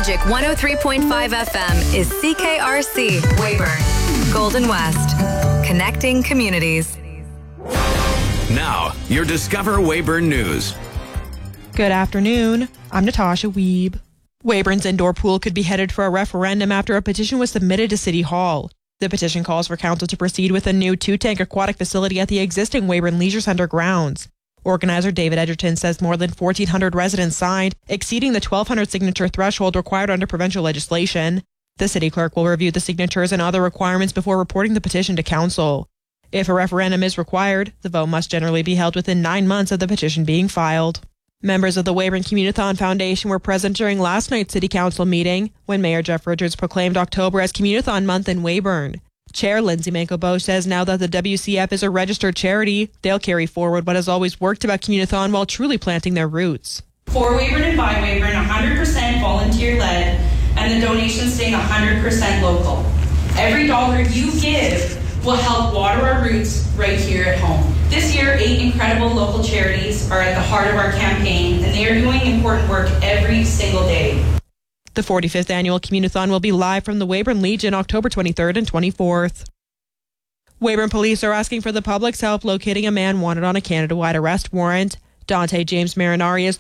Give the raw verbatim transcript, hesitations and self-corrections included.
Magic one oh three point five F M is C K R C, Weyburn, Golden West, connecting communities. Now, your Discover Weyburn News. Good afternoon. I'm Natasha Wiebe. Weyburn's indoor pool could be headed for a referendum after a petition was submitted to City Hall. The petition calls for council to proceed with a new two-tank aquatic facility at the existing Weyburn Leisure Centre grounds. Organizer David Edgerton says more than fourteen hundred residents signed, exceeding the twelve hundred signature threshold required under provincial legislation. The city clerk will review the signatures and other requirements before reporting the petition to council. If a referendum is required, the vote must generally be held within nine months of the petition being filed. Members of the Weyburn Communithon Foundation were present during last night's City Council meeting when Mayor Jeff Richards proclaimed October as Communithon Month in Weyburn. Chair Lindsay Manco-Bosch says now that the W C F is a registered charity, they'll carry forward what has always worked about Communithon while truly planting their roots. For Weyburn and by Weyburn, one hundred percent volunteer-led, and the donations staying one hundred percent local. Every dollar you give will help water our roots right here at home. This year, eight incredible local charities are at the heart of our campaign, and they are doing important work every single day. The forty-fifth annual Communithon will be live from the Weyburn Legion October twenty-third and twenty-fourth. Weyburn police are asking for the public's help locating a man wanted on a Canada-wide arrest warrant. Dante James Marinari is